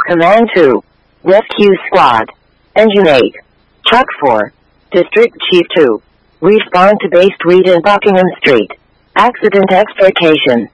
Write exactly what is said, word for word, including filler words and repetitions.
Command two. Rescue Squad. Engine eight. Truck four. District Chief two. Respond to Bay Street and Buckingham Street. Accident explication.